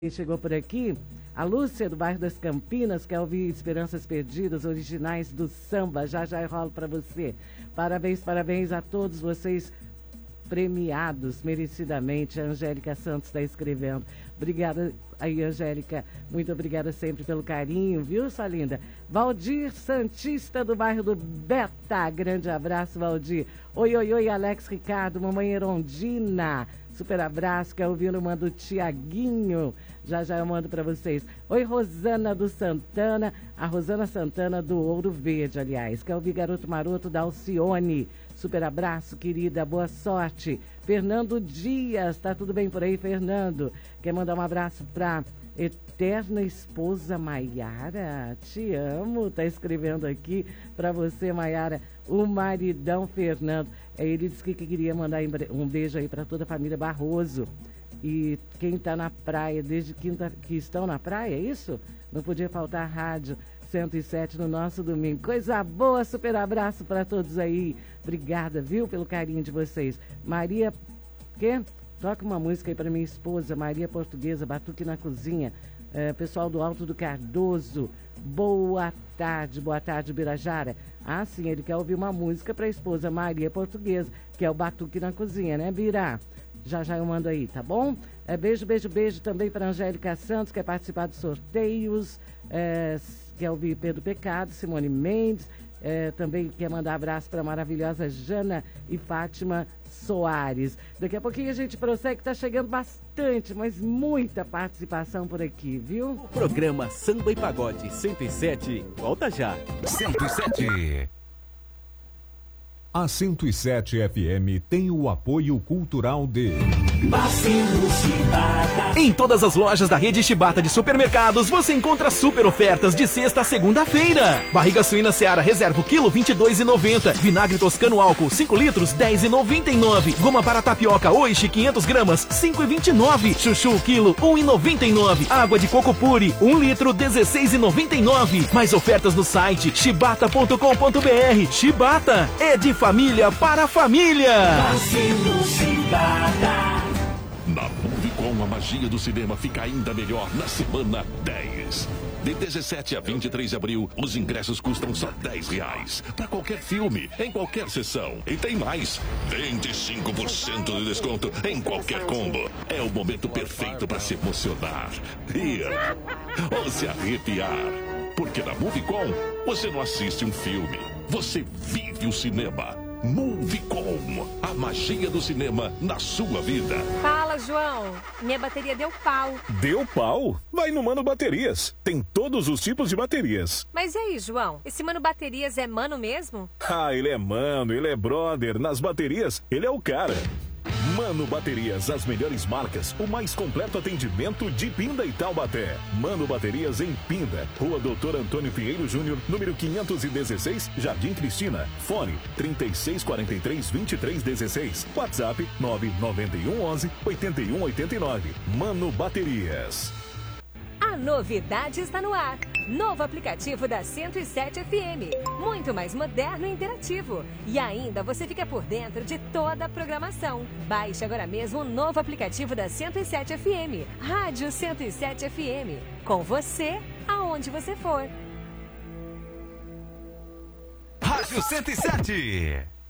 Chegou por aqui a Lúcia, do bairro das Campinas, quer ouvir Esperanças Perdidas, originais do samba. Já eu rolo para você. Parabéns a todos vocês premiados merecidamente. A Angélica Santos está escrevendo. Obrigada aí, Angélica. Muito obrigada sempre pelo carinho, viu, sua linda? Valdir Santista, do bairro do Beta. Grande abraço, Valdir. Oi, Alex Ricardo, mamãe Erondina. Super abraço, quer ouvir o mando Tiaguinho. Já eu mando para vocês. Oi, Rosana do Santana. A Rosana Santana do Ouro Verde, aliás. Quer ouvir Garoto Maroto da Alcione. Super abraço, querida. Boa sorte. Fernando Dias. Tá tudo bem por aí, Fernando? Quer mandar um abraço para eterna esposa Maiara? Te amo. Tá escrevendo aqui para você, Maiara. O maridão Fernando. Ele disse que queria mandar um beijo aí para toda a família Barroso. E quem está na praia, desde quinta que estão na praia, é isso? Não podia faltar a Rádio 107 no nosso domingo. Coisa boa, super abraço para todos aí. Obrigada, viu, pelo carinho de vocês. Maria, toca uma música aí para minha esposa, Maria Portuguesa, Batuque na Cozinha. Pessoal do Alto do Cardoso, boa tarde, Birajara. Ah, sim, ele quer ouvir uma música para a esposa Maria Portuguesa, que é o Batuque na Cozinha, né, Birá? Já eu mando aí, tá bom? Beijo também para Angélica Santos, quer participar dos sorteios, quer ouvir Pedro Pecado, Simone Mendes, também quer mandar abraço para a maravilhosa Jana e Fátima Soares. Daqui a pouquinho a gente prossegue, tá chegando bastante, mas muita participação por aqui, viu? O programa Samba e Pagode 107, volta já. 107. A 107 FM tem o apoio cultural de Shibata. Em todas as lojas da rede Shibata de supermercados você encontra super ofertas de sexta a segunda-feira. Barriga suína Seara reserva o quilo 22,90. Vinagre toscano álcool 5 litros 10,99. Goma para tapioca Oishi 500 gramas 5,29. Chuchu quilo 1,99. Água de coco puri 1 litro 16,99. Mais ofertas no site shibata.com.br. Shibata é de família para família. Na Movicon, a magia do cinema fica ainda melhor na semana 10. De 17 a 23 de abril, os ingressos custam só R$10. Para qualquer filme, em qualquer sessão. E tem mais, 25% de desconto em qualquer combo. É o momento perfeito para se emocionar, rir ou se arrepiar. Porque na Movicon, você não assiste um filme, você vive o cinema. Movicon, a magia do cinema na sua vida. Fala, João. Minha bateria deu pau. Deu pau? Vai no Mano Baterias. Tem todos os tipos de baterias. Mas e aí, João? Esse Mano Baterias é mano mesmo? Ah, ele é mano, ele é brother. Nas baterias, ele é o cara. Mano Baterias, as melhores marcas, o mais completo atendimento de Pinda e Taubaté. Mano Baterias em Pinda, Rua Doutor Antônio Pinheiro Júnior, número 516, Jardim Cristina. Fone 3643-2316. WhatsApp 99111-8189. Mano Baterias. A novidade está no ar. Novo aplicativo da 107 FM. Muito mais moderno e interativo. E ainda você fica por dentro de toda a programação. Baixe agora mesmo o novo aplicativo da 107 FM. Rádio 107 FM. Com você, aonde você for. Rádio 107.